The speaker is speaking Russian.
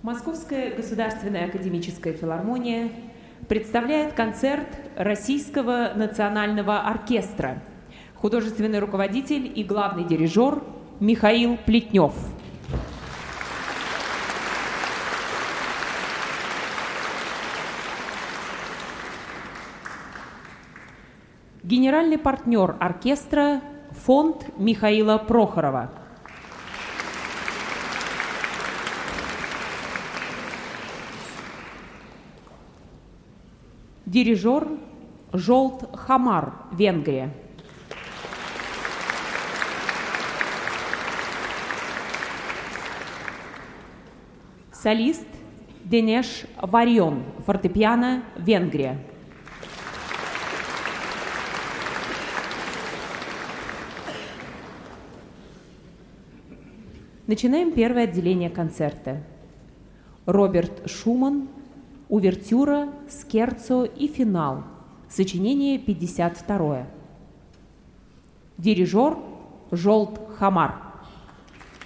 Московская государственная академическая филармония представляет концерт Российского национального оркестра. Художественный руководитель и главный дирижер Михаил Плетнев. Генеральный партнер оркестра – фонд Михаила Прохорова. Дирижер – Зsolt Hamar, Венгрия. Солист – Денеш Варьон, фортепиано, Венгрия. Начинаем первое отделение концерта. Роберт Шуман, увертюра, скерцо и финал. Сочинение 52. Дирижер Зsolt Hamar.